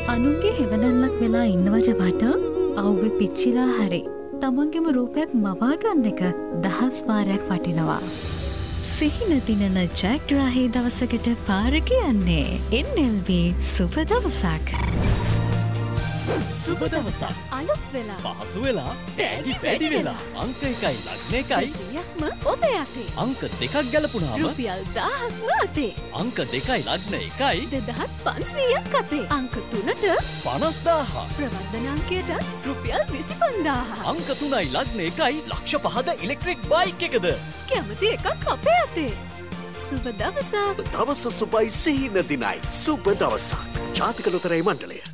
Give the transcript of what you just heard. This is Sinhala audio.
අනුන්ගේ හෙවනැල්ලක් වෙලා ඉන්නවට වඩා අවුවේ පිච්චිලා හරි තමන්ගේම රූපයක් මවා ගන්න එක 10 වාරයක් වටිනවා. සිහින දිනන ජයග්‍රාහී දවසකට පාර කියන්නේ NLB සුබ දවසක්. සුබ දවසක් අලුත් වෙලා පහසු වෙලා ටැලි වැඩි වෙලා අංක 1යි ලග්න 1යි 100ක්ම ඔබේ අතේ. අංක 2ක් ගැලපුණාම රුපියල් 1000ක්ම අතේ. අංක 2යි ලග්න 1යි 2500ක් අතේ. අංක 3ට 50000 ප්‍රවර්ධන අංකයට රුපියල් 25000. අංක 3යි ලග්න 1යි ලක්ෂ 5ද ඉලෙක්ට්‍රික් බයික් එකද කැමති එකක් අපේ අතේ. සුබ දවසක්. දවස සුබයි සිහින දිනයි සුබ දවසක්. ජාතික ලොතරැයි මණ්ඩලය